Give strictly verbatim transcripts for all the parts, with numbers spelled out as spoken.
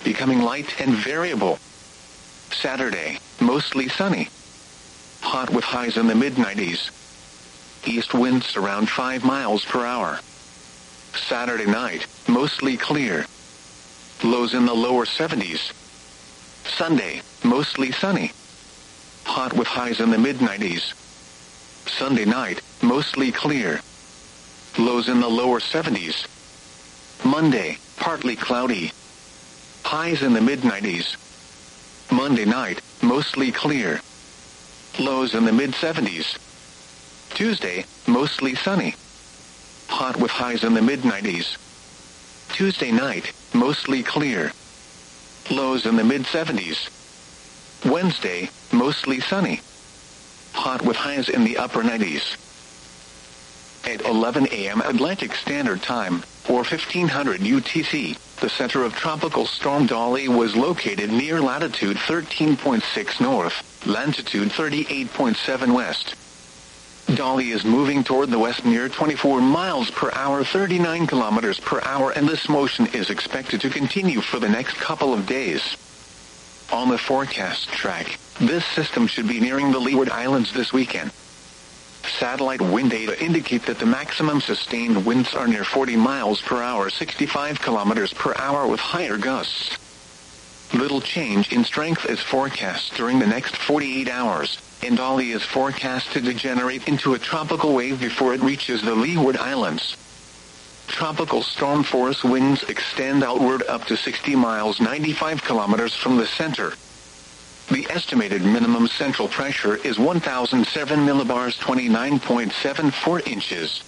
becoming light and variable. Saturday, mostly sunny. Hot with highs in the mid nineties. East winds around five miles per hour. Saturday night, mostly clear. Lows in the lower seventies. Sunday, mostly sunny. Hot with highs in the mid nineties. Sunday night, mostly clear. Lows in the lower seventies. Monday, partly cloudy. Highs in the mid nineties. Monday night, mostly clear. Lows in the mid seventies. Tuesday, mostly sunny. Hot with highs in the mid nineties. Tuesday night, mostly clear. Lows in the mid seventies. Wednesday, mostly sunny. Hot with highs in the upper nineties. At eleven a m Atlantic Standard Time, or fifteen hundred U T C, the center of Tropical Storm Dolly was located near latitude thirteen point six north, longitude thirty-eight point seven west. Dolly is moving toward the west near twenty-four miles per hour, thirty-nine kilometers per hour, and this motion is expected to continue for the next couple of days. On the forecast track, this system should be nearing the Leeward Islands this weekend. Satellite wind data indicate that the maximum sustained winds are near forty miles per hour, sixty-five kilometers per hour, with higher gusts. Little change in strength is forecast during the next forty-eight hours, and Dolly is forecast to degenerate into a tropical wave before it reaches the Leeward Islands. Tropical storm force winds extend outward up to sixty miles, ninety-five kilometers from the center. The estimated minimum central pressure is one thousand seven millibars, twenty-nine point seven four inches.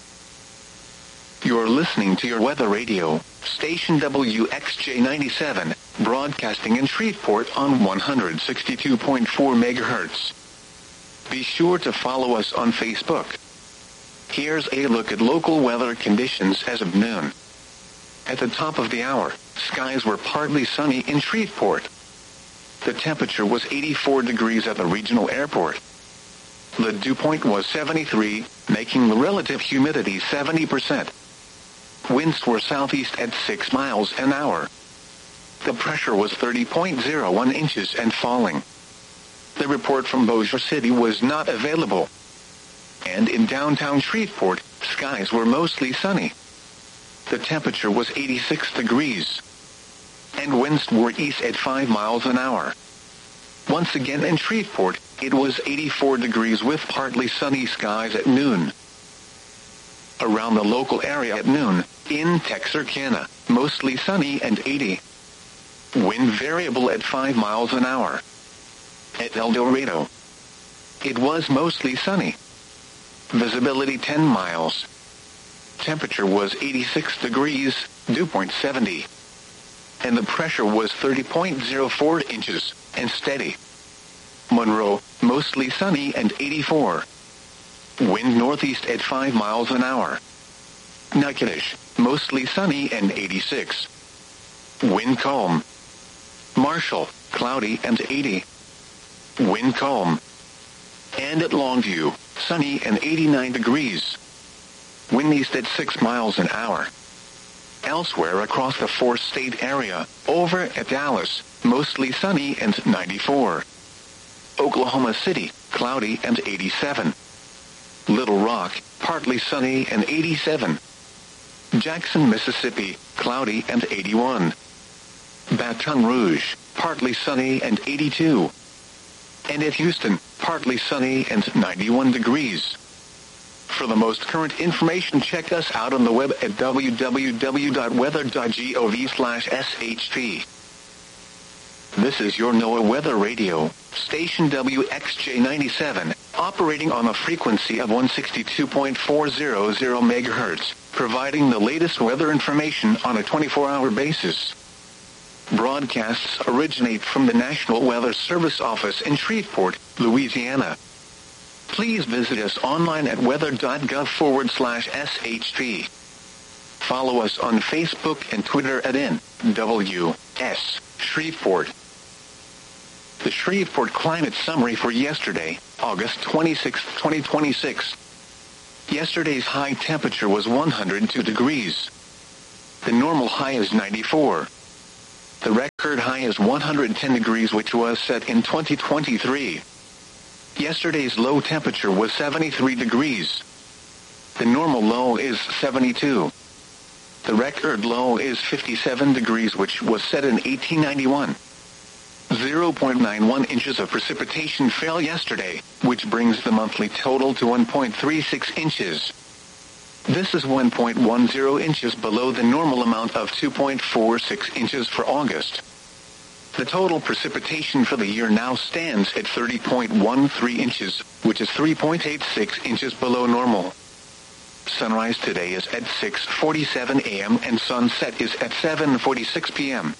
You're listening to your weather radio, station W X J ninety-seven, broadcasting in Shreveport on one hundred sixty-two point four megahertz. Be sure to follow us on Facebook. Here's a look at local weather conditions as of noon. At the top of the hour, skies were partly sunny in Shreveport. The temperature was eighty-four degrees at the regional airport. The dew point was seventy-three, making the relative humidity seventy percent. Winds were southeast at six miles an hour. The pressure was thirty point zero one inches and falling. The report from Bossier City was not available. And in downtown Shreveport, skies were mostly sunny. The temperature was eighty-six degrees. And winds were east at five miles an hour. Once again in Shreveport, it was eighty-four degrees with partly sunny skies at noon. Around the local area at noon, in Texarkana, mostly sunny and eighty. Wind variable at five miles an hour. At El Dorado, it was mostly sunny. Visibility ten miles. Temperature was eighty-six degrees, dew point seventy. And the pressure was thirty point zero four inches, and steady. Monroe, mostly sunny and eighty-four. Wind northeast at five miles an hour. Natchitoches, mostly sunny and eighty-six. Wind calm. Marshall, cloudy and eighty. Wind calm. And at Longview, sunny and eighty-nine degrees. Wind east at six miles an hour. Elsewhere across the four-state area, over at Dallas, mostly sunny and ninety-four. Oklahoma City, cloudy and eighty-seven. Little Rock, partly sunny and eighty-seven. Jackson, Mississippi, cloudy and eighty-one. Baton Rouge, partly sunny and eighty-two. And at Houston, partly sunny and ninety-one degrees. For the most current information, check us out on the web at w w w dot weather dot gov slash s h p. This is your NOAA Weather Radio, station W X J ninety-seven, operating on a frequency of one hundred sixty-two point four hundred megahertz, providing the latest weather information on a twenty-four hour basis. Broadcasts originate from the National Weather Service office in Shreveport, Louisiana. Please visit us online at weather.gov forward slash SHP. Follow us on Facebook and Twitter at N W S Shreveport. The Shreveport Climate Summary for yesterday, August twenty-sixth, twenty twenty-six. Yesterday's high temperature was one hundred two degrees. The normal high is ninety-four. The record high is one hundred ten degrees, which was set in twenty twenty-three. Yesterday's low temperature was seventy-three degrees. The normal low is seventy-two. The record low is fifty-seven degrees, which was set in eighteen ninety-one. zero point nine one inches of precipitation fell yesterday, which brings the monthly total to one point three six inches. This is one point one zero inches below the normal amount of two point four six inches for August. The total precipitation for the year now stands at thirty point one three inches, which is three point eight six inches below normal. Sunrise today is at six forty-seven a m and sunset is at seven forty-six p m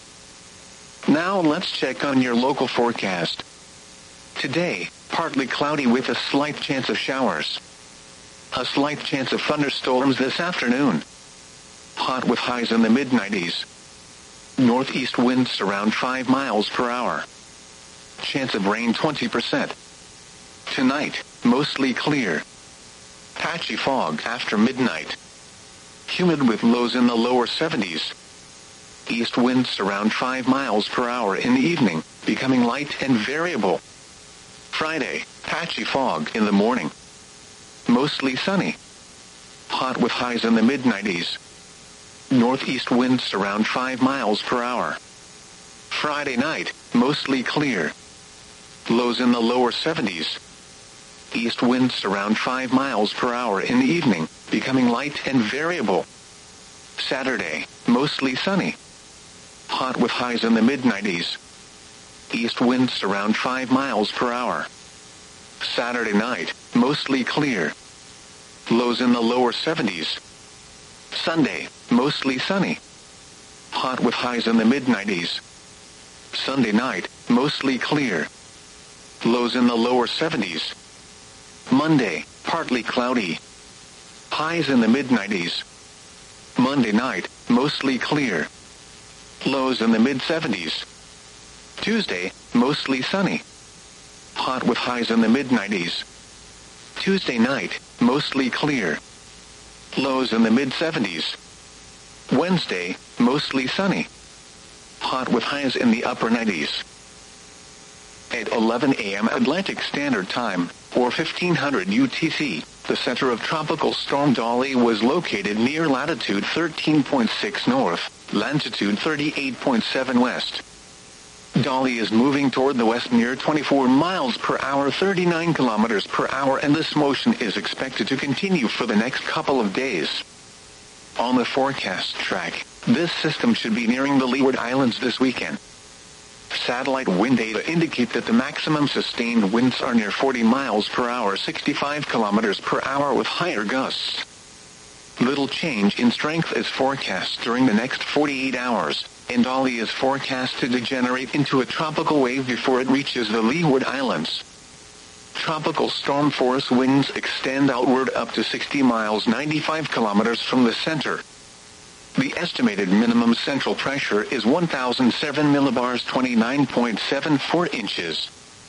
Now let's check on your local forecast. Today, partly cloudy with a slight chance of showers. A slight chance of thunderstorms this afternoon. Hot with highs in the mid nineties. Northeast winds around five miles per hour. Chance of rain twenty percent. Tonight, mostly clear. Patchy fog after midnight. Humid with lows in the lower seventies. East winds around five miles per hour in the evening, becoming light and variable. Friday, patchy fog in the morning. Mostly sunny. Hot with highs in the mid nineties. Northeast winds around five miles per hour. Friday night, mostly clear. Lows in the lower seventies. East winds around five miles per hour in the evening, becoming light and variable. Saturday, mostly sunny. Hot with highs in the mid nineties. East winds around five miles per hour. Saturday night, mostly clear. Lows in the lower seventies. Sunday, mostly sunny. Hot with highs in the mid nineties. Sunday night, mostly clear. Lows in the lower seventies. Monday, partly cloudy. Highs in the mid nineties. Monday night, mostly clear. Lows in the mid seventies. Tuesday, mostly sunny. Hot with highs in the mid nineties. Tuesday night, mostly clear. Lows in the mid seventies. Wednesday, mostly sunny. Hot with highs in the upper nineties. At eleven a m Atlantic Standard Time, or fifteen hundred U T C, the center of Tropical Storm Dolly was located near latitude thirteen point six north, longitude thirty-eight point seven west. Dolly is moving toward the west near twenty-four miles per hour, thirty-nine kilometers per hour, and this motion is expected to continue for the next couple of days. On the forecast track, this system should be nearing the Leeward Islands this weekend. Satellite wind data indicate that the maximum sustained winds are near forty miles per hour, sixty-five kilometers per hour with higher gusts. Little change in strength is forecast during the next forty-eight hours, and Dolly is forecast to degenerate into a tropical wave before it reaches the Leeward Islands. Tropical storm force winds extend outward up to sixty miles, ninety-five kilometers from the center. The estimated minimum central pressure is one thousand seven millibars, twenty-nine point seven four inches.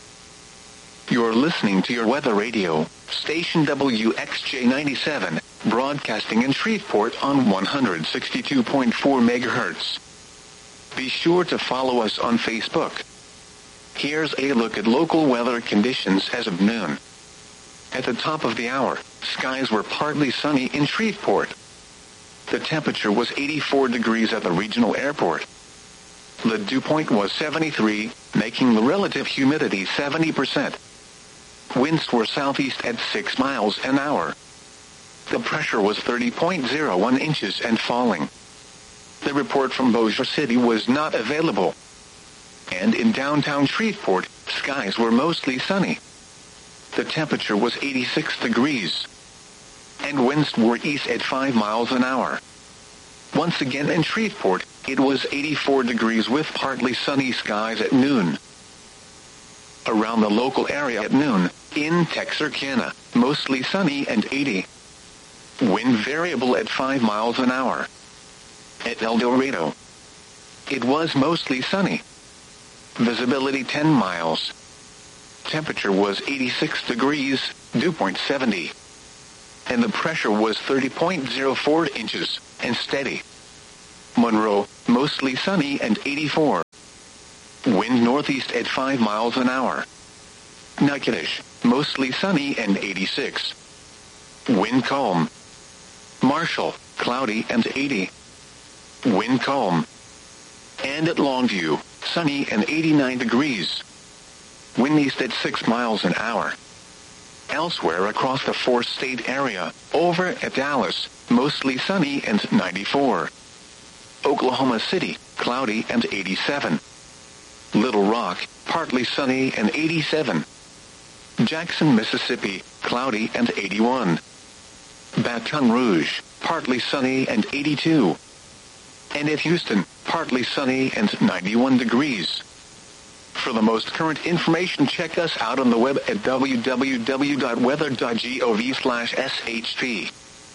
You're listening to your weather radio, station W X J ninety-seven, broadcasting in Shreveport on one hundred sixty-two point four megahertz. Be sure to follow us on Facebook. Here's a look at local weather conditions as of noon. At the top of the hour, skies were partly sunny in Shreveport. The temperature was eighty-four degrees at the regional airport. The dew point was seventy-three, making the relative humidity seventy percent. Winds were southeast at six miles an hour. The pressure was thirty point zero one inches and falling. The report from Bossier City was not available. And in downtown Shreveport, skies were mostly sunny. The temperature was eighty-six degrees. And winds were east at five miles an hour. Once again in Shreveport, it was eighty-four degrees with partly sunny skies at noon. Around the local area at noon, in Texarkana, mostly sunny and eighty. Wind variable at five miles an hour. At El Dorado, it was mostly sunny. Visibility ten miles. Temperature was eighty-six degrees, dew point seventy. And the pressure was thirty point zero four inches, and steady. Monroe, mostly sunny and eighty-four. Wind northeast at five miles an hour. Natchitoches, mostly sunny and eighty-six. Wind calm. Marshall, cloudy and eighty. Wind calm. And at Longview, sunny and eighty-nine degrees. Wind east at six miles an hour. Elsewhere across the four-state area, over at Dallas, mostly sunny and ninety-four. Oklahoma City, cloudy and eighty-seven. Little Rock, partly sunny and eighty-seven. Jackson, Mississippi, cloudy and eighty-one. Baton Rouge, partly sunny and eighty-two. And at Houston, partly sunny and ninety-one degrees. For the most current information, check us out on the web at w w w dot weather dot gov slash s h p.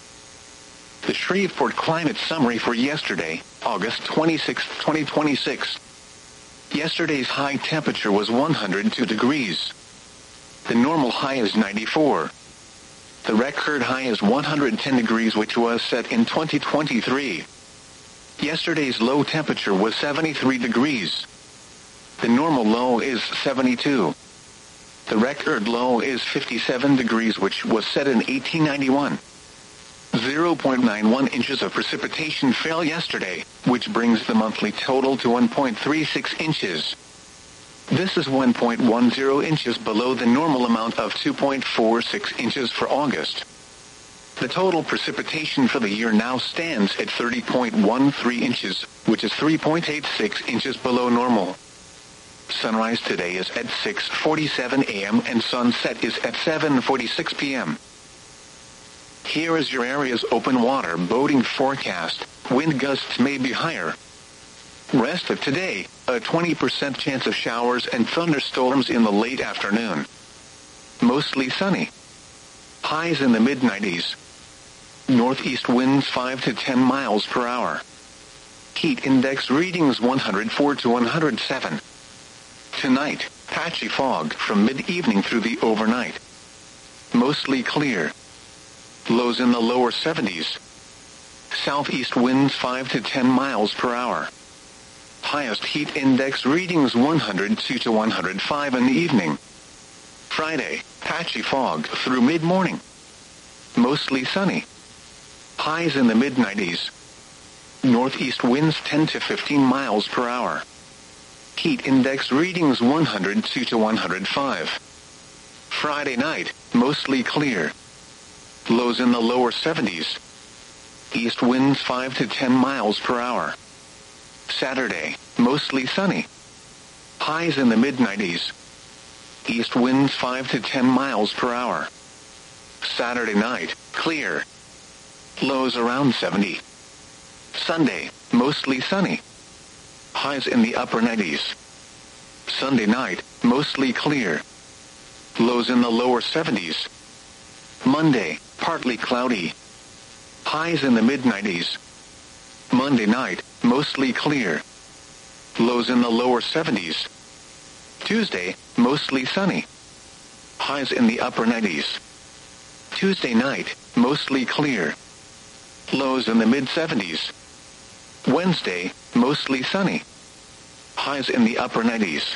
The Shreveport Climate Summary for yesterday, August twenty-sixth, twenty twenty-six. Yesterday's high temperature was one hundred two degrees. The normal high is ninety-four. The record high is one hundred ten degrees, which was set in twenty twenty-three. Yesterday's low temperature was seventy-three degrees. The normal low is seventy-two. The record low is fifty-seven degrees, which was set in eighteen ninety-one. zero point nine one inches of precipitation fell yesterday, which brings the monthly total to one point three six inches. This is one point one zero inches below the normal amount of two point four six inches for August. The total precipitation for the year now stands at thirty point one three inches, which is three point eight six inches below normal. Sunrise today is at six forty-seven a m and sunset is at seven forty-six p m Here is your area's open water boating forecast. Wind gusts may be higher. Rest of today, a twenty percent chance of showers and thunderstorms in the late afternoon. Mostly sunny. Highs in the mid nineties. Northeast winds five to ten miles per hour. Heat index readings one hundred four to one hundred seven. Tonight, patchy fog from mid-evening through the overnight. Mostly clear. Lows in the lower seventies. Southeast winds five to ten miles per hour. Highest heat index readings one hundred two to one hundred five in the evening. Friday, patchy fog through mid-morning. Mostly sunny. Highs in the mid nineties. Northeast winds ten to fifteen miles per hour. Heat index readings one hundred two to one hundred five. Friday night, mostly clear. Lows in the lower seventies. East winds five to ten miles per hour. Saturday, mostly sunny. Highs in the mid nineties. East winds five to ten miles per hour. Saturday night, clear. Lows around seventy. Sunday, mostly sunny. Highs in the upper nineties. Sunday night, mostly clear. Lows in the lower seventies. Monday, partly cloudy. Highs in the mid nineties. Monday night, mostly clear. Lows in the lower seventies. Tuesday, mostly sunny. Highs in the upper nineties. Tuesday night, mostly clear. Lows in the mid seventies. Wednesday, mostly sunny. Highs in the upper nineties.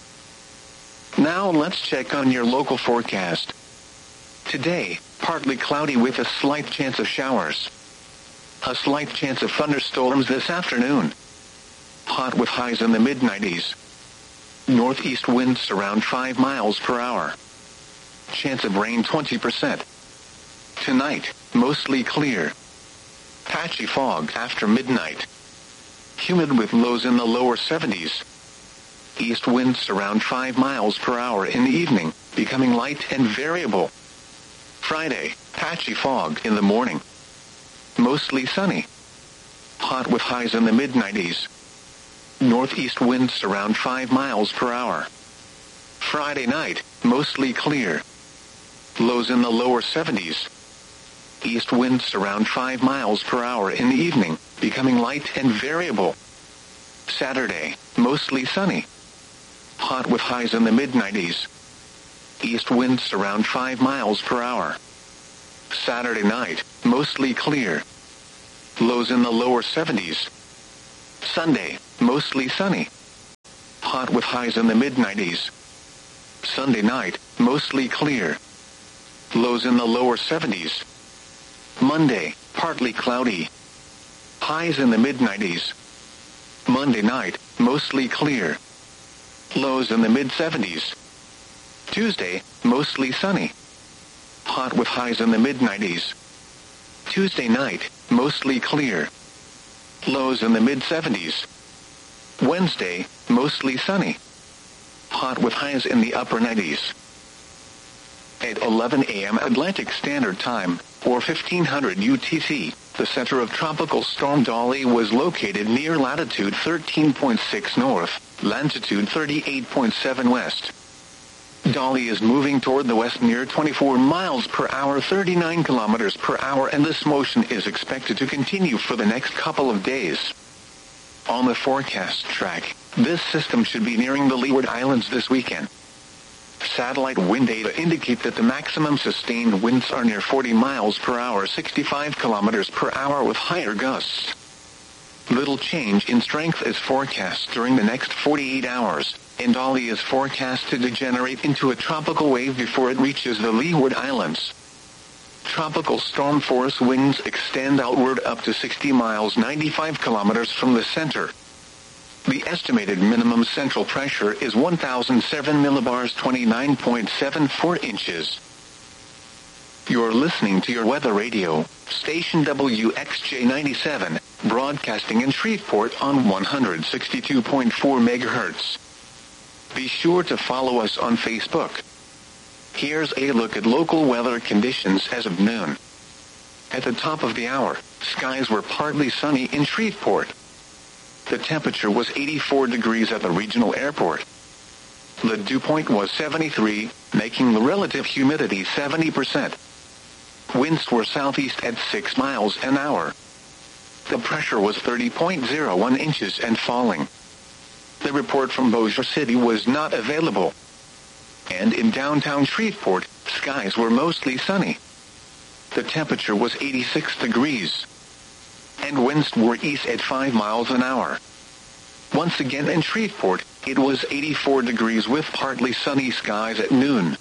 Now let's check on your local forecast. Today, partly cloudy with a slight chance of showers. A slight chance of thunderstorms this afternoon. Hot with highs in the mid nineties. Northeast winds around five miles per hour. Chance of rain twenty percent. Tonight, mostly clear. Patchy fog after midnight. Humid with lows in the lower seventies. East winds around five miles per hour in the evening, becoming light and variable. Friday, patchy fog in the morning. Mostly sunny. Hot with highs in the mid nineties. Northeast winds around five miles per hour. Friday night, mostly clear. Lows in the lower seventies. East winds around five miles per hour in the evening, becoming light and variable. Saturday, mostly sunny. Hot with highs in the mid nineties. East winds around five miles per hour. Saturday night, mostly clear. Lows in the lower seventies. Sunday, mostly sunny. Hot with highs in the mid nineties. Sunday night, mostly clear. Lows in the lower seventies. Monday, partly cloudy. Highs in the mid nineties. Monday night, mostly clear. Lows in the mid seventies. Tuesday, mostly sunny. Hot with highs in the mid nineties. Tuesday night, mostly clear. Lows in the mid seventies. Wednesday, mostly sunny. Hot with highs in the upper nineties. At eleven a.m. Atlantic Standard Time, or fifteen hundred U T C, the center of Tropical Storm Dolly was located near latitude thirteen point six north, longitude thirty-eight point seven west. Dolly is moving toward the west near twenty-four miles per hour, thirty-nine kilometers per hour, and this motion is expected to continue for the next couple of days. On the forecast track, this system should be nearing the Leeward Islands this weekend. Satellite wind data indicate that the maximum sustained winds are near forty miles per hour, sixty-five kilometers per hour, with higher gusts. Little change in strength is forecast during the next forty-eight hours, and Dolly is forecast to degenerate into a tropical wave before it reaches the Leeward Islands. Tropical storm force winds extend outward up to sixty miles, ninety-five kilometers from the center. The estimated minimum central pressure is one thousand seven millibars, twenty-nine point seven four inches. You're listening to your weather radio, station W X J ninety-seven, broadcasting in Shreveport on one hundred sixty-two point four megahertz. Be sure to follow us on Facebook. Here's a look at local weather conditions as of noon. At the top of the hour, skies were partly sunny in Shreveport. The temperature was eighty-four degrees at the regional airport. The dew point was seventy-three, making the relative humidity seventy percent. Winds were southeast at six miles an hour. The pressure was thirty point zero one inches and falling. The report from Bossier City was not available. And in downtown Shreveport, skies were mostly sunny. The temperature was eighty-six degrees. And winds were east at five miles an hour. Once again in Shreveport, it was eighty-four degrees with partly sunny skies at noon.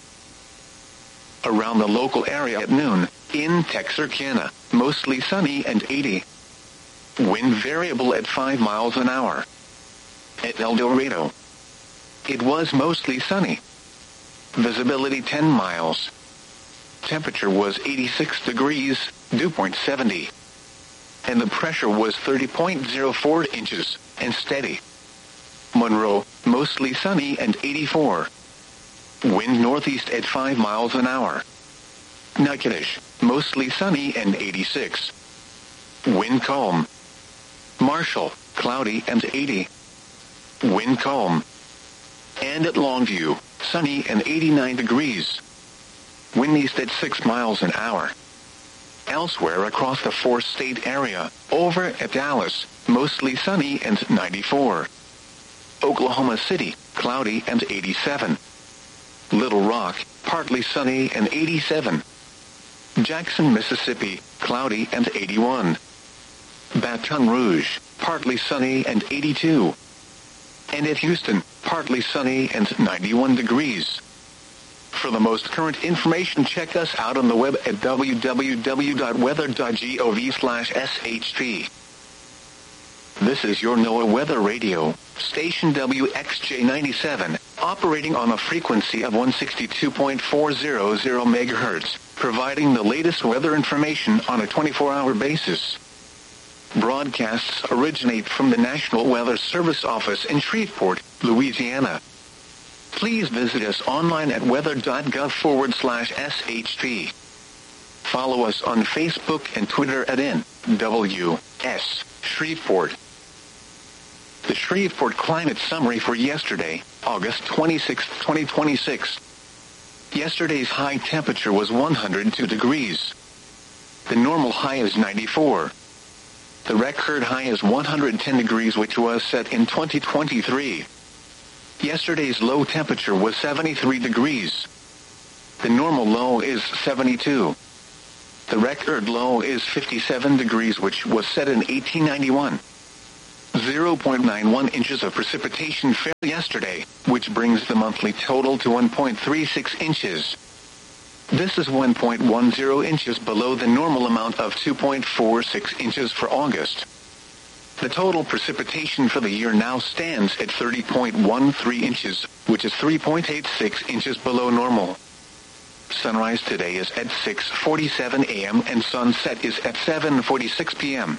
Around the local area at noon, in Texarkana, mostly sunny and eighty. Wind variable at five miles an hour. At El Dorado, it was mostly sunny. Visibility ten miles. Temperature was eighty-six degrees, dew point seventy. And the pressure was thirty point zero four inches, and steady. Monroe, mostly sunny and eighty-four. Wind northeast at five miles an hour. Natchitoches, mostly sunny and eighty-six. Wind calm. Marshall, cloudy and eighty. Wind calm. And at Longview, sunny and eighty-nine degrees. Wind east at six miles an hour. Elsewhere across the four-state area, over at Dallas, mostly sunny and ninety-four. Oklahoma City, cloudy and eighty-seven. Little Rock, partly sunny and eighty-seven. Jackson, Mississippi, cloudy and eighty-one. Baton Rouge, partly sunny and eighty-two. And at Houston, partly sunny and ninety-one degrees. For the most current information, check us out on the web at w w w dot weather dot gov slash s h p. This is your NOAA Weather Radio, station W X J ninety-seven, operating on a frequency of one hundred sixty-two point four hundred megahertz, providing the latest weather information on a twenty-four hour basis. Broadcasts originate from the National Weather Service office in Shreveport, Louisiana. Please visit us online at weather.gov forward slash SHP. Follow us on Facebook and Twitter at N W S Shreveport. The Shreveport Climate Summary for yesterday, August twenty-sixth, twenty twenty-six. Yesterday's high temperature was one hundred two degrees. The normal high is ninety-four. The record high is one hundred ten degrees, which was set in twenty twenty-three. Yesterday's low temperature was seventy-three degrees. The normal low is seventy-two. The record low is fifty-seven degrees, which was set in eighteen ninety-one. zero point nine one inches of precipitation fell yesterday, which brings the monthly total to one point three six inches. This is one point one zero inches below the normal amount of two point four six inches for August. The total precipitation for the year now stands at thirty point one three inches, which is three point eight six inches below normal. Sunrise today is at six forty-seven a m and sunset is at seven forty-six p m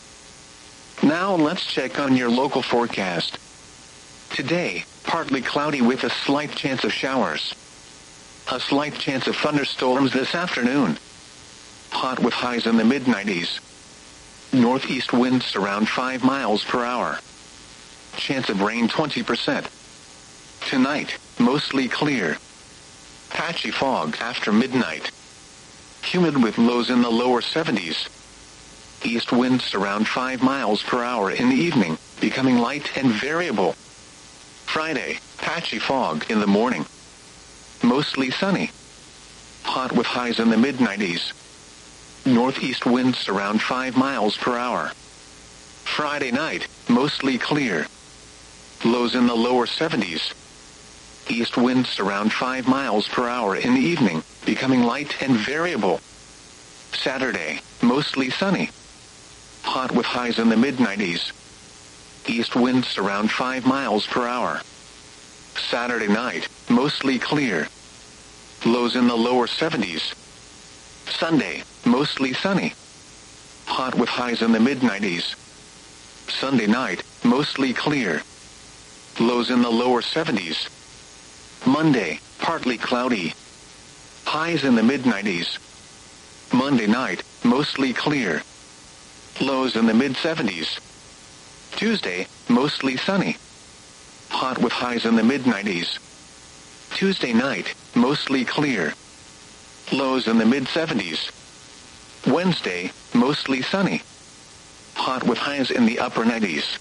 Now let's check on your local forecast. Today, partly cloudy with a slight chance of showers. A slight chance of thunderstorms this afternoon. Hot with highs in the mid nineties. Northeast winds around five miles per hour. Chance of rain twenty percent. Tonight, mostly clear. Patchy fog after midnight. Humid with lows in the lower seventies. East winds around five miles per hour in the evening, becoming light and variable. Friday, patchy fog in the morning. Mostly sunny. Hot with highs in the mid nineties. Northeast winds around five miles per hour. Friday night, mostly clear. Lows in the lower seventies. East winds around five miles per hour in the evening, becoming light and variable. Saturday, mostly sunny. Hot with highs in the mid nineties. East winds around five miles per hour. Saturday night, mostly clear. Lows in the lower seventies. Sunday, mostly sunny. Hot with highs in the mid nineties. Sunday night, mostly clear. Lows in the lower seventies. Monday, partly cloudy. Highs in the mid nineties. Monday night, mostly clear. Lows in the mid seventies. Tuesday, mostly sunny. Hot with highs in the mid nineties. Tuesday night, mostly clear. Lows in the mid seventies. Wednesday, mostly sunny. Hot with highs in the upper nineties.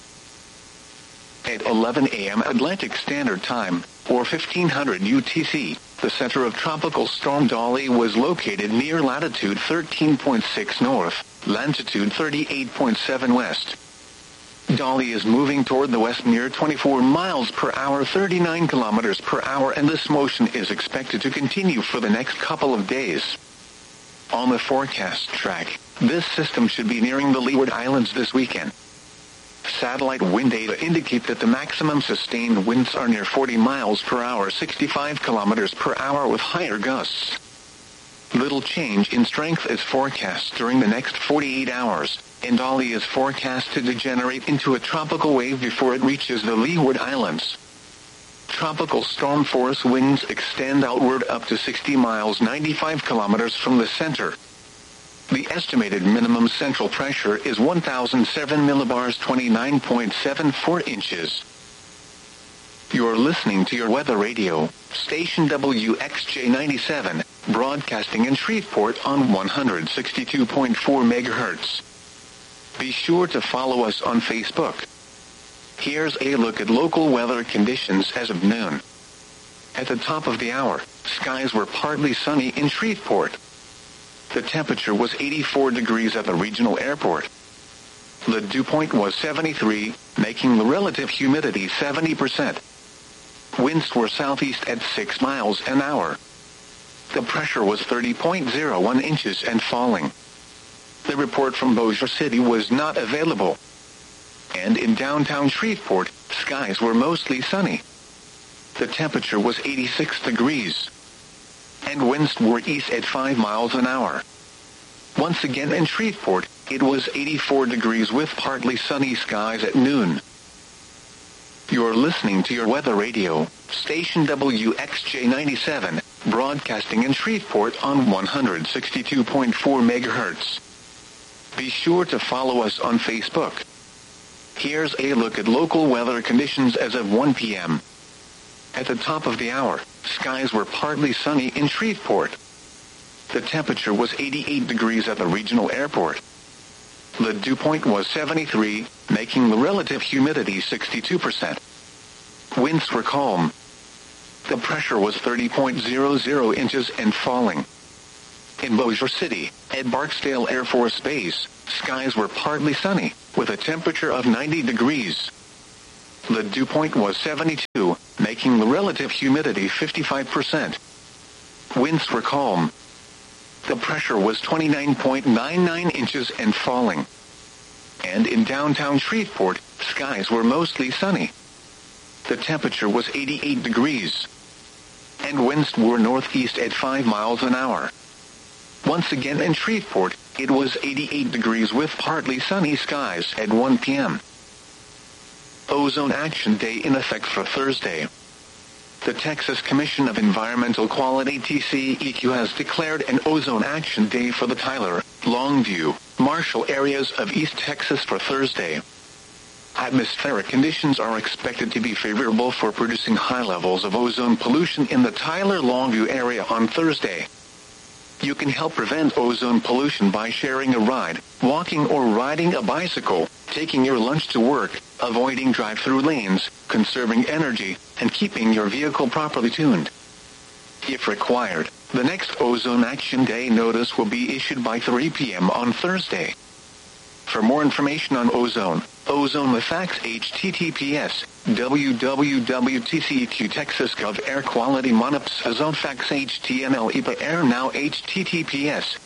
At eleven a m Atlantic Standard Time, or fifteen hundred U T C, the center of Tropical Storm Dolly was located near latitude thirteen point six north, longitude thirty-eight point seven west. Dolly is moving toward the west near twenty-four miles per hour, thirty-nine kilometers per hour, and this motion is expected to continue for the next couple of days. On the forecast track, this system should be nearing the Leeward Islands this weekend. Satellite wind data indicate that the maximum sustained winds are near forty miles per hour, sixty-five kilometers per hour with higher gusts. Little change in strength is forecast during the next forty-eight hours, and Dolly is forecast to degenerate into a tropical wave before it reaches the Leeward Islands. Tropical storm force winds extend outward up to sixty miles, ninety-five kilometers from the center. The estimated minimum central pressure is one thousand seven millibars, twenty-nine point seven four inches. You're listening to your weather radio, station W X J ninety-seven, broadcasting in Shreveport on one hundred sixty-two point four megahertz. Be sure to follow us on Facebook. Here's a look at local weather conditions as of noon. At the top of the hour, skies were partly sunny in Shreveport. The temperature was eighty-four degrees at the regional airport. The dew point was seventy-three, making the relative humidity seventy percent. Winds were southeast at six miles an hour. The pressure was thirty point zero one inches and falling. The report from Bossier City was not available. And in downtown Shreveport, skies were mostly sunny. The temperature was eighty-six degrees. And winds were east at five miles an hour. Once again in Shreveport, it was eighty-four degrees with partly sunny skies at noon. You're listening to your weather radio, station W X J ninety-seven, broadcasting in Shreveport on one hundred sixty-two point four megahertz. Be sure to follow us on Facebook. Here's a look at local weather conditions as of one p m At the top of the hour, skies were partly sunny in Shreveport. The temperature was eighty-eight degrees at the regional airport. The dew point was seventy-three, making the relative humidity sixty-two percent. Winds were calm. The pressure was thirty point zero zero inches and falling. In Bossier City, at Barksdale Air Force Base, skies were partly sunny. with a temperature of ninety degrees. The dew point was seventy-two, making the relative humidity fifty-five percent. Winds were calm. The pressure was twenty-nine point nine nine inches and falling. And in downtown Shreveport, skies were mostly sunny. The temperature was eighty-eight degrees. And winds were northeast at five miles an hour. Once again in Shreveport, it was eighty-eight degrees with partly sunny skies at one p.m. Ozone Action Day in effect for Thursday. The Texas Commission of Environmental Quality T C E Q has declared an Ozone Action Day for the Tyler, Longview, Marshall areas of East Texas for Thursday. Atmospheric conditions are expected to be favorable for producing high levels of ozone pollution in the Tyler-Longview area on Thursday. You can help prevent ozone pollution by sharing a ride, walking or riding a bicycle, taking your lunch to work, avoiding drive-through lanes, conserving energy, and keeping your vehicle properly tuned. If required, the next Ozone Action Day notice will be issued by three p.m. on Thursday. For more information on ozone, ozone the facts, H T T P S, www.tceqtexas.gov air quality monops ozone facts H T M L E P A air now H T T P S,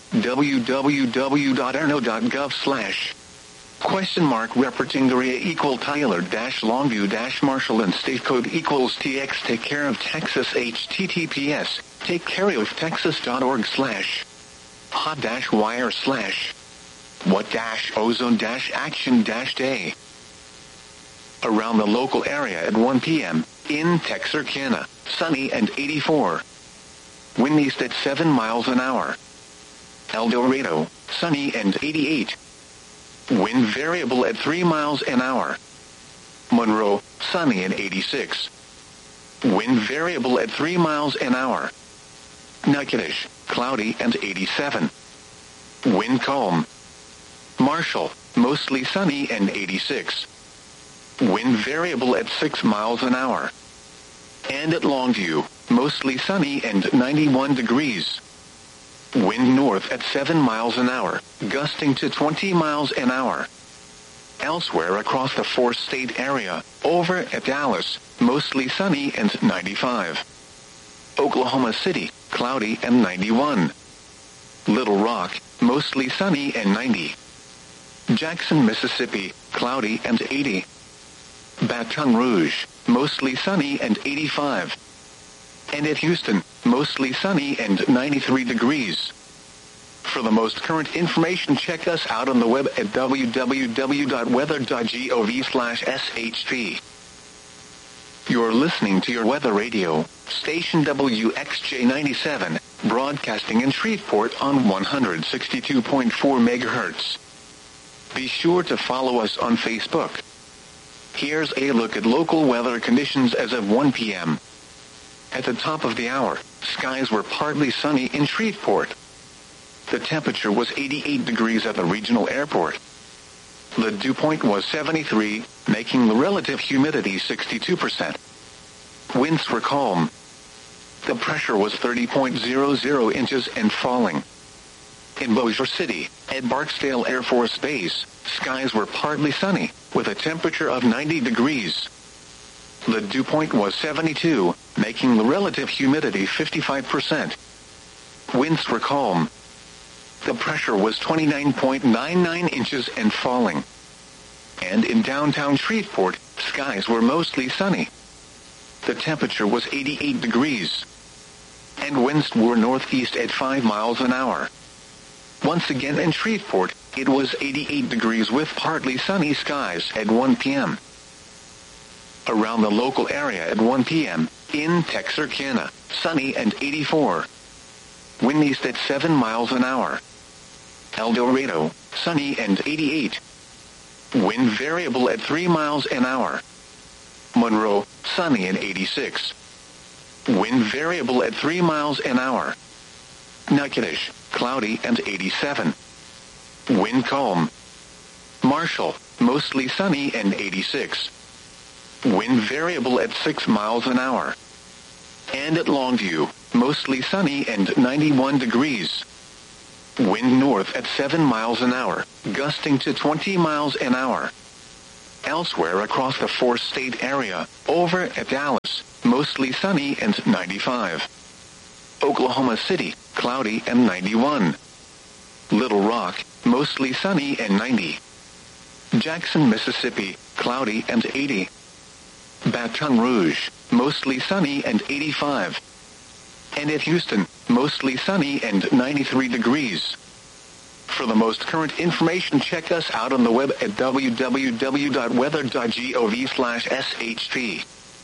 www.airno.gov slash question mark representing area equal Tyler dash Longview dash Marshall and state code equals T X take care of Texas H T T P S, take care of Texas.org slash hot dash wire slash what dash ozone dash action dash day. Around the local area at one p.m., in Texarkana, sunny and eighty-four. Wind east at seven miles an hour. El Dorado, sunny and eighty-eight. Wind variable at three miles an hour. Monroe, sunny and eighty-six. Wind variable at three miles an hour. Natchitoches, cloudy and eighty-seven. Wind calm. Marshall, mostly sunny and eighty-six. Wind variable at six miles an hour. And at Longview, mostly sunny and ninety-one degrees. Wind north at seven miles an hour, gusting to twenty miles an hour. Elsewhere across the four-state area, over at Dallas, mostly sunny and ninety-five. Oklahoma City, cloudy and ninety-one. Little Rock, mostly sunny and ninety. Jackson, Mississippi, cloudy and eighty. Baton Rouge, mostly sunny and eighty-five. And at Houston, mostly sunny and ninety-three degrees. For the most current information, check us out on the web at www.weather.gov slash shp. You're listening to your weather radio, station W X J ninety-seven, broadcasting in Shreveport on one hundred sixty-two point four megahertz. Be sure to follow us on Facebook. Here's a look at local weather conditions as of one p.m. At the top of the hour, skies were partly sunny in Shreveport. The temperature was eighty-eight degrees at the regional airport. The dew point was seventy-three, making the relative humidity sixty-two percent. Winds were calm. The pressure was thirty point zero zero inches and falling. In Bossier City, at Barksdale Air Force Base, skies were partly sunny, with a temperature of ninety degrees. The dew point was seventy-two, making the relative humidity fifty-five percent. Winds were calm. The pressure was twenty-nine point nine nine inches and falling. And in downtown Shreveport, skies were mostly sunny. The temperature was eighty-eight degrees. And winds were northeast at five miles an hour. Once again in Shreveport, it was eighty-eight degrees with partly sunny skies at one p.m. Around the local area at one p.m., in Texarkana, sunny and eighty-four. Wind east at seven miles an hour. El Dorado, sunny and eighty-eight. Wind variable at three miles an hour. Monroe, sunny and eighty-six. Wind variable at three miles an hour. Natchitoches, cloudy and eighty-seven. Wind calm. Marshall, mostly sunny and eighty-six. Wind variable at six miles an hour. And at Longview, mostly sunny and ninety-one degrees. Wind north at seven miles an hour, gusting to twenty miles an hour. Elsewhere across the four-state area, over at Dallas, mostly sunny and ninety-five. Oklahoma City, cloudy and ninety-one. Little Rock, mostly sunny and ninety. Jackson, Mississippi, cloudy and eighty. Baton Rouge, mostly sunny and eighty-five. And at Houston, mostly sunny and ninety-three degrees. For the most current information, check us out on the web at w w w dot weather dot gov slash s h p.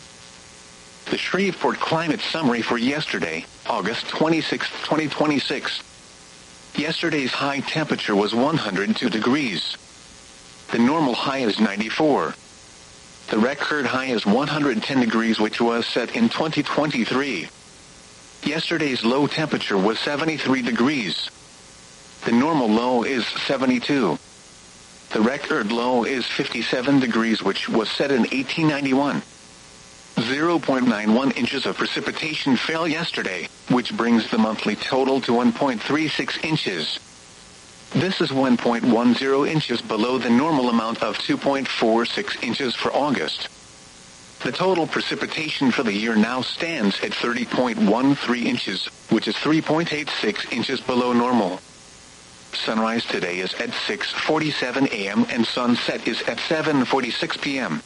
The Shreveport Climate Summary for yesterday, August twenty-sixth, twenty twenty-six. Yesterday's high temperature was one hundred two degrees. The normal high is ninety-four. The record high is one hundred ten degrees, which was set in twenty twenty-three. Yesterday's low temperature was seventy-three degrees. The normal low is seventy-two. The record low is fifty-seven degrees, which was set in eighteen ninety-one. zero point nine one inches of precipitation fell yesterday, which brings the monthly total to one point three six inches. This is one point one zero inches below the normal amount of two point four six inches for August. The total precipitation for the year now stands at thirty point one three inches, which is three point eight six inches below normal. Sunrise today is at six forty-seven a m and sunset is at seven forty-six p m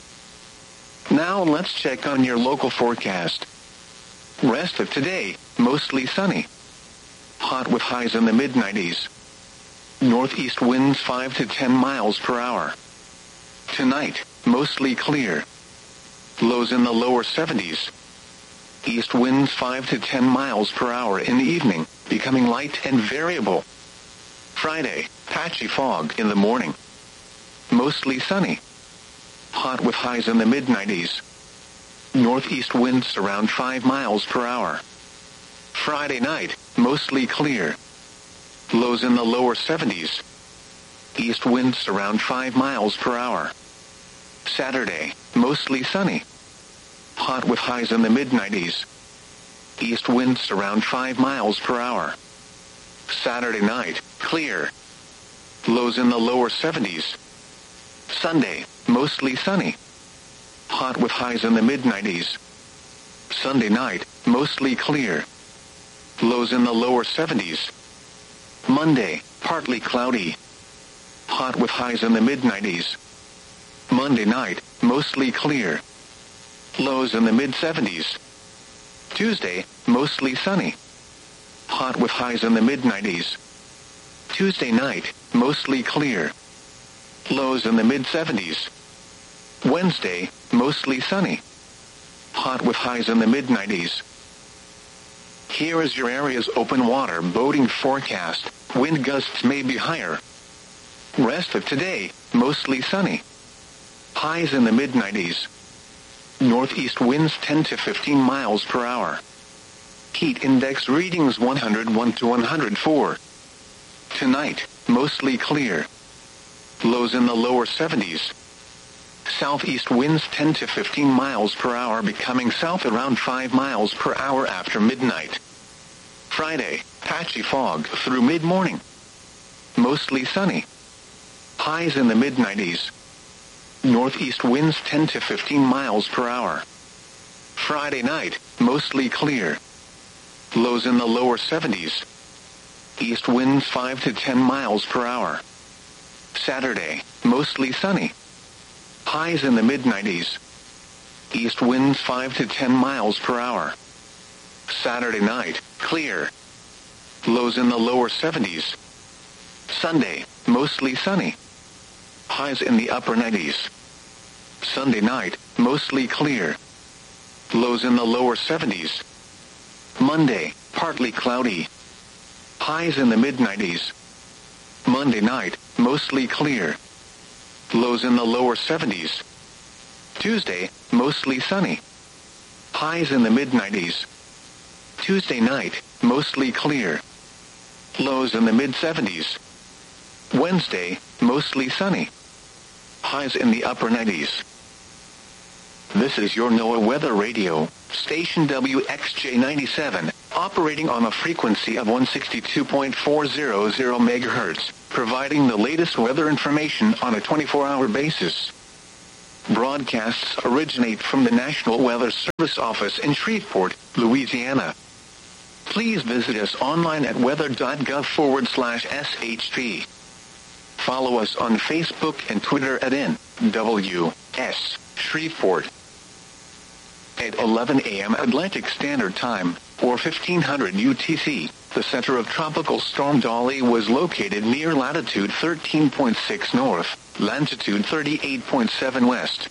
Now let's check on your local forecast. Rest of today, mostly sunny. Hot with highs in the mid nineties. Northeast winds five to ten miles per hour. Tonight, mostly clear. Lows in the lower seventies. East winds five to ten miles per hour in the evening, becoming light and variable. Friday, patchy fog in the morning. Mostly sunny. Hot with highs in the mid nineties. Northeast winds around five miles per hour. Friday night, mostly clear. Lows in the lower seventies. East winds around five miles per hour. Saturday, mostly sunny. Hot with highs in the mid nineties. East winds around five miles per hour. Saturday night, clear. Lows in the lower seventies. Sunday, mostly sunny. Hot with highs in the mid nineties. Sunday night, mostly clear. Lows in the lower seventies. Monday, partly cloudy. Hot with highs in the mid nineties. Monday night, mostly clear. Lows in the mid seventies. Tuesday, mostly sunny. Hot with highs in the mid nineties. Tuesday night, mostly clear. Lows in the mid seventies. Wednesday, mostly sunny. Hot with highs in the mid nineties. Here is your area's open water boating forecast. Wind gusts may be higher. Rest of today, mostly sunny. Highs in the mid nineties. Northeast winds ten to fifteen miles per hour. Heat index readings one hundred one to one hundred four. Tonight, mostly clear. Lows in the lower seventies. Southeast winds ten to fifteen miles per hour, becoming south around five miles per hour after midnight. Friday, patchy fog through mid-morning. Mostly sunny. Highs in the mid nineties. Northeast winds ten to fifteen miles per hour. Friday night, mostly clear. Lows in the lower seventies. East winds five to ten miles per hour. Saturday, mostly sunny. Highs in the mid nineties. East winds five to ten miles per hour. Saturday night, clear. Lows in the lower seventies. Sunday, mostly sunny. Highs in the upper nineties. Sunday night, mostly clear. Lows in the lower seventies. Monday, partly cloudy. Highs in the mid nineties. Monday night, mostly clear. Lows in the lower seventies. Tuesday, mostly sunny. Highs in the mid nineties. Tuesday night, mostly clear. Lows in the mid seventies. Wednesday, mostly sunny. Highs in the upper nineties. This is your NOAA Weather Radio, station W X J ninety-seven, operating on a frequency of one sixty-two point four hundred megahertz, providing the latest weather information on a twenty-four hour basis. Broadcasts originate from the National Weather Service office in Shreveport, Louisiana. Please visit us online at weather.gov forward slash SHP. Follow us on Facebook and Twitter at N W S Shreveport. At eleven a.m. Atlantic Standard Time, or fifteen hundred U T C, the center of Tropical Storm Dolly was located near latitude thirteen point six north, longitude thirty-eight point seven west.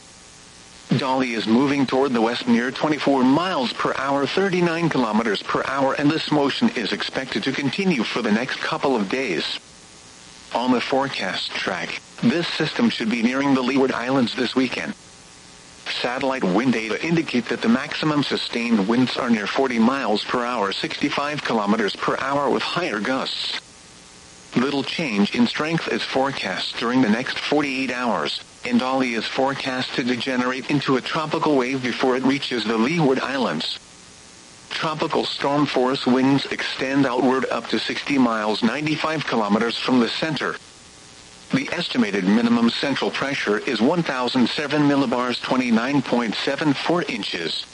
Dolly is moving toward the west near twenty-four miles per hour, thirty-nine kilometers per hour, and this motion is expected to continue for the next couple of days. On the forecast track, this system should be nearing the Leeward Islands this weekend. Satellite wind data indicate that the maximum sustained winds are near forty miles per hour, sixty-five kilometers per hour with higher gusts. Little change in strength is forecast during the next forty-eight hours, and Dolly is forecast to degenerate into a tropical wave before it reaches the Leeward Islands. Tropical storm force winds extend outward up to sixty miles, ninety-five kilometers from the center. The estimated minimum central pressure is one thousand seven millibars, twenty-nine point seven four inches.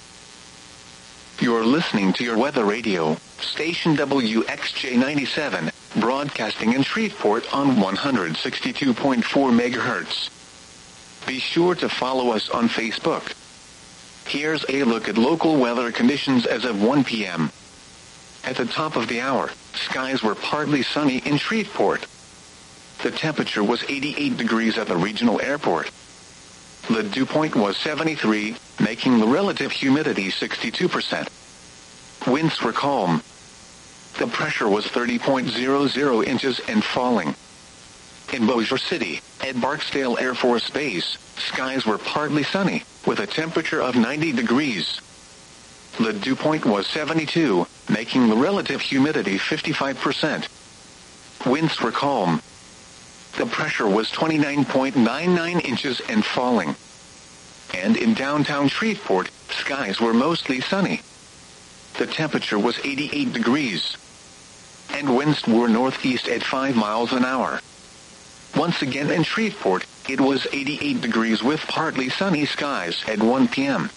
You're listening to your weather radio, station W X J ninety-seven, broadcasting in Shreveport on one sixty-two point four megahertz. Be sure to follow us on Facebook. Here's a look at local weather conditions as of one p.m. At the top of the hour, skies were partly sunny in Shreveport. The temperature was eighty-eight degrees at the regional airport. The dew point was seventy-three, making the relative humidity sixty-two percent. Winds were calm. The pressure was thirty point zero zero inches and falling. In Bossier City, at Barksdale Air Force Base, skies were partly sunny, with a temperature of ninety degrees. The dew point was seventy-two, making the relative humidity fifty-five percent. Winds were calm. The pressure was twenty-nine point nine nine inches and falling. And in downtown Shreveport, skies were mostly sunny. The temperature was eighty-eight degrees. And winds were northeast at five miles an hour. Once again in Shreveport, it was eighty-eight degrees with partly sunny skies at one p.m.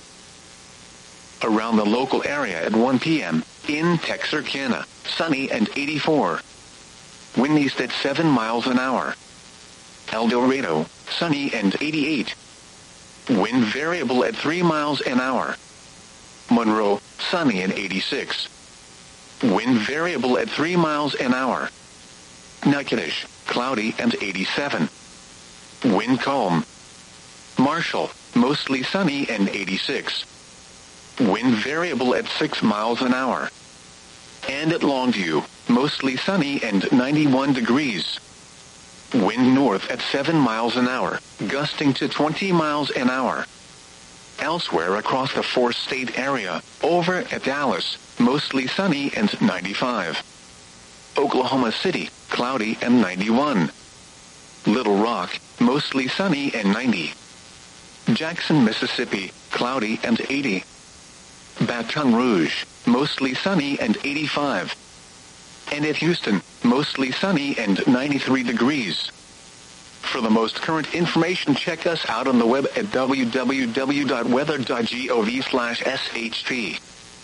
Around the local area at one p.m., in Texarkana, sunny and eighty-four. Wind east at seven miles an hour. El Dorado, sunny and eighty-eight. Wind variable at three miles an hour. Monroe, sunny and eighty-six. Wind variable at three miles an hour. Natchitoches, cloudy and eighty-seven. Wind calm. Marshall, mostly sunny and eighty-six. Wind variable at six miles an hour. And at Longview, mostly sunny and ninety-one degrees. Wind north at seven miles an hour, gusting to twenty miles an hour. Elsewhere across the four-state area, over at Dallas, mostly sunny and ninety-five. Oklahoma City, cloudy and ninety-one. Little Rock, mostly sunny and ninety. Jackson, Mississippi, cloudy and eighty. Baton Rouge, mostly sunny and eighty-five. And at Houston, mostly sunny and ninety-three degrees. For the most current information, check us out on the web at w w w dot weather dot gov slash s h p.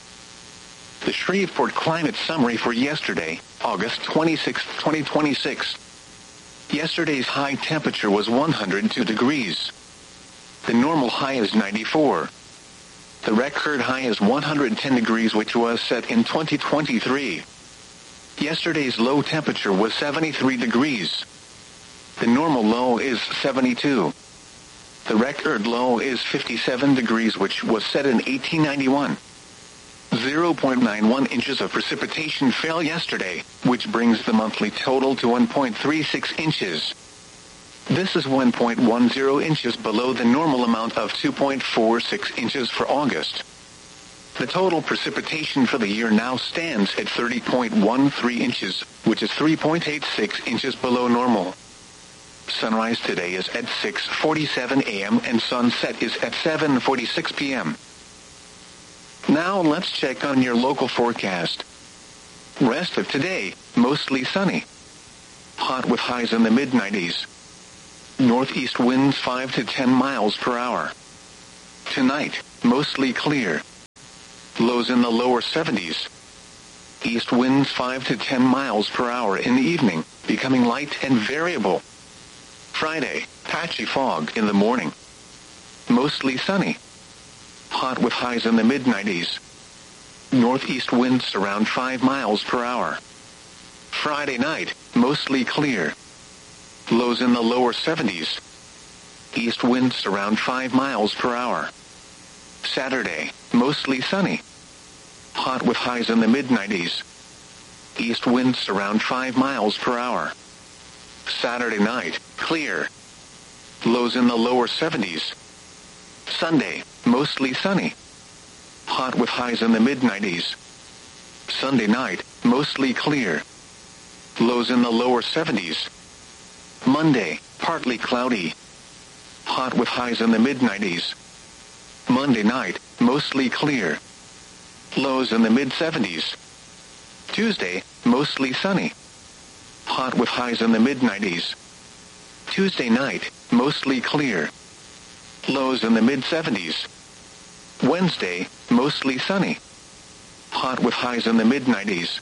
The Shreveport Climate Summary for yesterday, August twenty-sixth, twenty twenty-six. Yesterday's high temperature was one hundred two degrees. The normal high is ninety-four. The record high is one hundred ten degrees, which was set in twenty twenty-three. Yesterday's low temperature was seventy-three degrees. The normal low is seventy-two. The record low is fifty-seven degrees, which was set in eighteen ninety-one. zero point nine one inches of precipitation fell yesterday, which brings the monthly total to one point three six inches. This is one point one zero inches below the normal amount of two point four six inches for August. The total precipitation for the year now stands at thirty point one three inches, which is three point eight six inches below normal. Sunrise today is at six forty-seven a m and sunset is at seven forty-six p m Now let's check on your local forecast. Rest of today, mostly sunny. Hot with highs in the mid nineties. Northeast winds five to ten miles per hour. Tonight, mostly clear. Lows in the lower seventies. East winds five to ten miles per hour in the evening, becoming light and variable. Friday, patchy fog in the morning. Mostly sunny. Hot with highs in the mid nineties. Northeast winds around five miles per hour. Friday night, mostly clear. Lows in the lower seventies. East winds around five miles per hour. Saturday, mostly sunny. Hot with highs in the mid nineties. East winds around five miles per hour. Saturday night, clear. Lows in the lower seventies. Sunday, mostly sunny. Hot with highs in the mid nineties. Sunday night, mostly clear. Lows in the lower seventies. Monday, partly cloudy. Hot with highs in the mid nineties. Monday night, mostly clear. Lows in the mid seventies. Tuesday, mostly sunny. Hot with highs in the mid nineties. Tuesday night, mostly clear. Lows in the mid seventies. Wednesday, mostly sunny. Hot with highs in the mid nineties.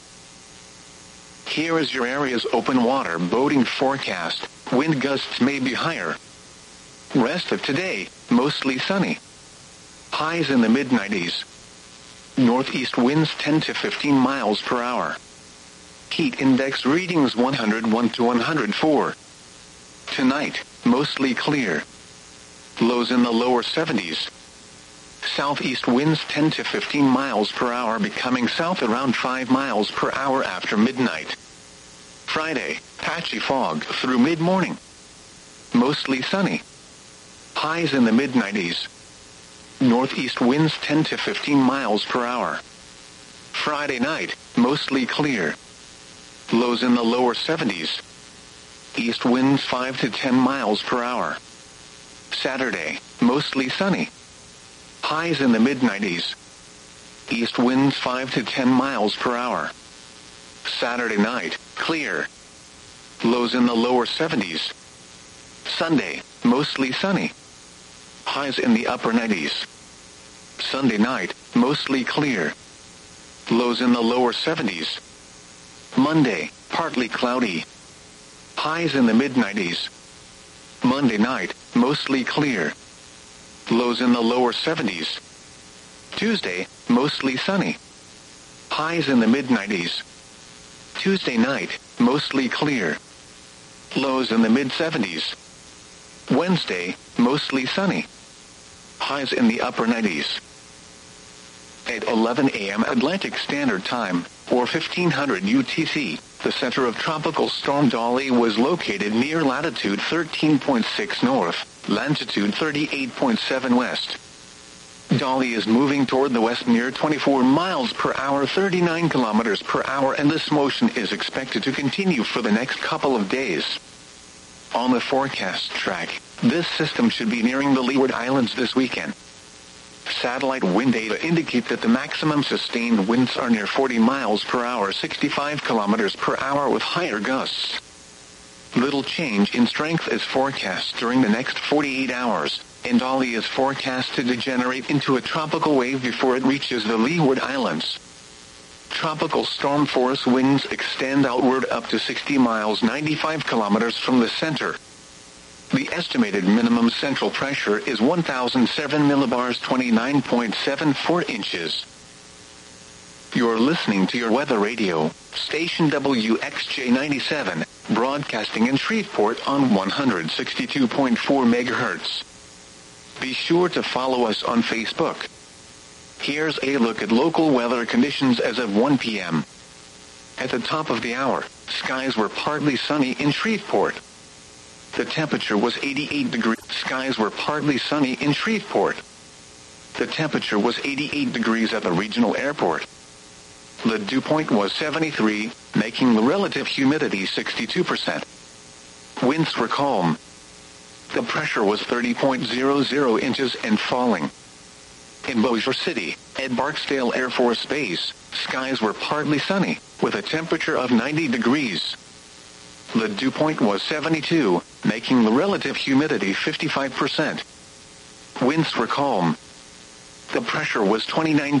Here is your area's open water boating forecast. Wind gusts may be higher. Rest of today, mostly sunny. Highs in the mid nineties. Northeast winds ten to fifteen miles per hour. Heat index readings one hundred one to one hundred four. Tonight, mostly clear. Lows in the lower seventies. Southeast winds ten to fifteen miles per hour, becoming south around five miles per hour after midnight. Friday, patchy fog through mid-morning. Mostly sunny. Highs in the mid nineties. Northeast winds ten to fifteen miles per hour. Friday night, mostly clear. Lows in the lower seventies. East winds five to ten miles per hour. Saturday, mostly sunny. Highs in the mid nineties. East winds five to ten miles per hour. Saturday night, clear. Lows in the lower seventies. Sunday, mostly sunny. Highs in the upper nineties. Sunday night, mostly clear. Lows in the lower seventies. Monday, partly cloudy. Highs in the mid nineties. Monday night, mostly clear. Lows in the lower seventies. Tuesday, mostly sunny. Highs in the mid nineties. Tuesday night, mostly clear. Lows in the mid seventies. Wednesday, mostly sunny. Highs in the upper nineties. At eleven a m Atlantic Standard Time, or fifteen hundred U T C, the center of Tropical Storm Dolly was located near latitude thirteen point six north, longitude thirty-eight point seven west. Dolly is moving toward the west near twenty-four miles per hour, thirty-nine kilometers per hour, and this motion is expected to continue for the next couple of days. On the forecast track, this system should be nearing the Leeward Islands this weekend. Satellite wind data indicate that the maximum sustained winds are near forty miles per hour, sixty-five kilometers per hour, with higher gusts. Little change in strength is forecast during the next forty-eight hours, and Dolly is forecast to degenerate into a tropical wave before it reaches the Leeward Islands. Tropical storm force winds extend outward up to sixty miles, ninety-five kilometers from the center. The estimated minimum central pressure is one thousand seven millibars, twenty-nine point seven four inches. You're listening to your weather radio, station W X J ninety-seven, broadcasting in Shreveport on one hundred sixty-two point four megahertz. Be sure to follow us on Facebook. Here's a look at local weather conditions as of one p m At the top of the hour, skies were partly sunny in Shreveport. The temperature was eighty-eight degrees. Skies were partly sunny in Shreveport. The temperature was eighty-eight degrees at the regional airport. The dew point was seventy-three, making the relative humidity sixty-two percent. Winds were calm. The pressure was thirty point zero zero inches and falling. In Bossier City, at Barksdale Air Force Base, skies were partly sunny, with a temperature of ninety degrees. The dew point was seventy-two, making the relative humidity fifty-five percent. Winds were calm. The pressure was twenty-nine